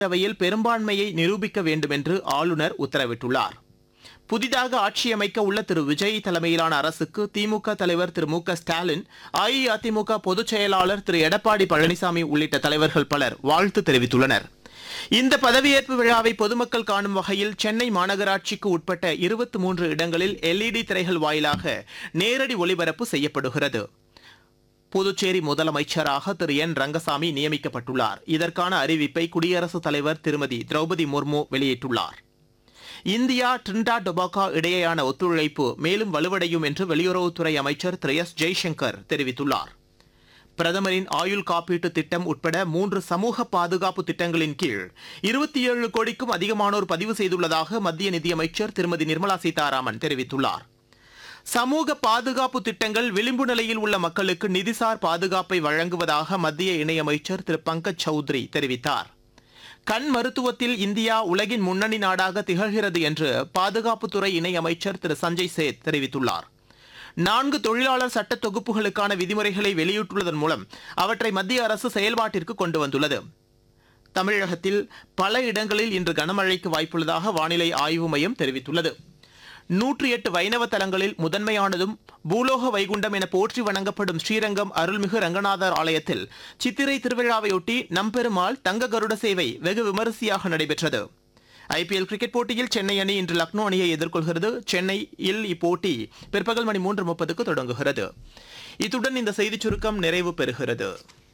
அவையில் பெரும்பான்மையை நிரூபிக்க வேண்டும் என்று ஆளுநர் உத்தரவிட்டுள்ளார். புதிதாக ஆட்சி அமைக்க உள்ள திரு விஜய் தலைமையிலான அரசுக்கு திமுக தலைவர் திரு மு க ஸ்டாலின், அஇஅதிமுக பொதுச் செயலாளர் திரு எடப்பாடி பழனிசாமி உள்ளிட்ட தலைவர்கள் பலர் வாழ்த்து தெரிவித்துள்ளனர். இந்த பதவியேற்பு விழாவை பொதுமக்கள் காணும் வகையில் சென்னை மாநகராட்சிக்கு உட்பட்ட 23 இடங்களில் LED திரைகள் வாயிலாக நேரடி ஒளிபரப்பு செய்யப்படுகிறது. புதுச்சேரி முதலமைச்சராக திரு என் ரங்கசாமி நியமிக்கப்பட்டுள்ளார். இதற்கான அறிவிப்பை குடியரசுத் தலைவர் திருமதி திரௌபதி முர்மு வெளியிட்டுள்ளார். இந்தியா டிரினிடாட் டொபாகோ இடையேயான ஒத்துழைப்பு மேலும் வலுவடையும் என்று வெளியுறவுத்துறை அமைச்சர் திரு எஸ் ஜெய்சங்கர் தெரிவித்துள்ளார். பிரதமரின் ஆயுள் காப்பீட்டு திட்டம் உட்பட 3 சமூக பாதுகாப்பு திட்டங்களின் கீழ் 27 கோடிக்கும் அதிகமானோர் பதிவு செய்துள்ளதாக மத்திய நிதியமைச்சர் திருமதி நிர்மலா சீதாராமன் தெரிவித்துள்ளார். சமூக பாதுகாப்பு திட்டங்கள் விளிம்பு நிலையில் உள்ள மக்களுக்கு நிதிசார் பாதுகாப்பை வழங்குவதாக மத்திய இணையமைச்சர் திரு பங்கஜ் சௌத்ரி தெரிவித்தார். கண் மருத்துவத்தில் இந்தியா உலகின் முன்னணி நாடாக திகழ்கிறது என்று பாதுகாப்புத்துறை இணையமைச்சர் திரு சஞ்சய் சேத் தெரிவித்துள்ளார். 4 தொழிலாளர் சட்ட தொகுப்புகளுக்கான விதிமுறைகளை வெளியிட்டுள்ளதன் மூலம் அவற்றை மத்திய அரசு செயல்பாட்டிற்கு கொண்டு வந்துள்ளது. தமிழகத்தில் பல இடங்களில் இன்று கனமழைக்கு வாய்ப்புள்ளதாக வானிலை ஆய்வு மையம் தெரிவித்துள்ளது. 108 வைணவ தலங்களில் முதன்மையானதும் பூலோக வைகுண்டம் என போற்றி வணங்கப்படும் ஸ்ரீரங்கம் அருள்மிகு ரங்கநாதர் ஆலயத்தில் சித்திரை திருவிழாவையொட்டி நம்பெருமாள் தங்க கருட சேவை வெகு விமரிசையாக நடைபெற்றது. IPL கிரிக்கெட் போட்டியில் சென்னை அணி இன்று லக்னோ அணியை எதிர்கொள்கிறது. சென்னையில் இப்போட்டி பிற்பகல் மணி 3:30க்கு தொடங்குகிறது. இத்துடன் இந்த செய்திச் சுருக்கம் நிறைவு பெறுகிறது.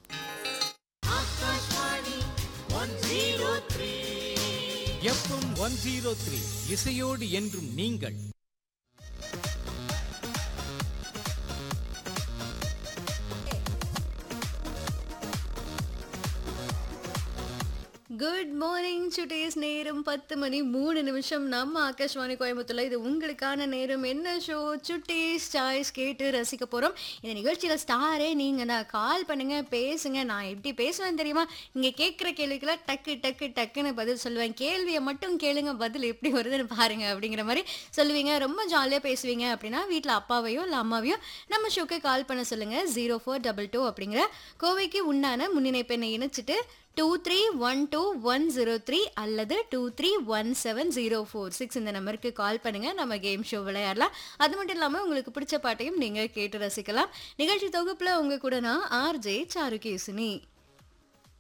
எஃப்எம் 103 இசையோடு என்றும் நீங்கள். குட் மார்னிங் சுட்டீஸ். நேரம் 10:03 நம்ம ஆகாஷ்வாணி கோயம்புத்தூர்ல இது உங்களுக்கான நேரம். என்ன ஷோ? சுட்டீஸ் சாய்ஸ் கேட்டு ரசிக்க போறோம். இந்த நிகழ்ச்சியில ஸ்டாரே நீங்க தான். கால் பண்ணுங்க, பேசுங்க. நான் எப்படி பேசுவேன் தெரியுமா? இங்க கேட்குற கேள்விக்கெல்லாம் டக்கு டக்கு டக்குன்னு பதில் சொல்லுவேன். கேள்வியை மட்டும் கேளுங்க, பதில் எப்படி வருதுன்னு பாருங்க அப்படிங்கிற மாதிரி சொல்லுவீங்க. ரொம்ப ஜாலியாக பேசுவீங்க அப்படின்னா வீட்டில் அப்பாவையோ இல்லை அம்மாவையோ நம்ம ஷோக்கு கால் பண்ண சொல்லுங்க. 0422 அப்படிங்கிற கோவைக்கு உண்டான முன்னிணைப்பெண்ணை இணைச்சிட்டு 2312-103 அல்லது 2317-046 இந்த நம்பருக்கு கால் பண்ணுங்க. நம்ம கேம் ஷோ விளையாடலாம். அது மட்டும் இல்லாமல் உங்களுக்கு பிடிச்ச பாட்டையும் நீங்க கேட்டு ரசிக்கலாம். நிகழ்ச்சி தொகுப்புல உங்க கூட நான் RJ சாருகேசினி.